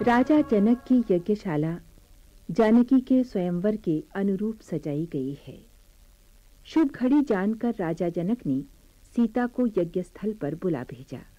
राजा जनक की यज्ञशाला जानकी के स्वयंवर के अनुरूप सजाई गई है। शुभ घड़ी जानकर राजा जनक ने सीता को यज्ञस्थल पर बुला भेजा।